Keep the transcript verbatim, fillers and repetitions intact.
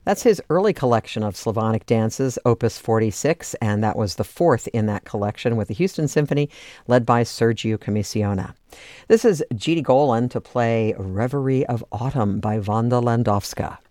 That's his early collection of Slavonic dances, Opus forty-six, and that was the fourth in that collection with the Houston Symphony, led by Sergio Commissiona. This is Giti Golan to play Reverie of Autumn by Wanda Landowska.